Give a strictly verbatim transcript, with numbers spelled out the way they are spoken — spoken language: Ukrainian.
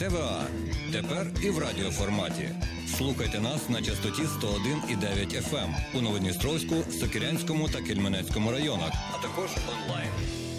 ТВА. Тепер і в радіоформаті. Слухайте нас на частоті сто один і дев'ять еф ем у Новодністровську, Сокирянському та Кельменецькому районах, а також онлайн.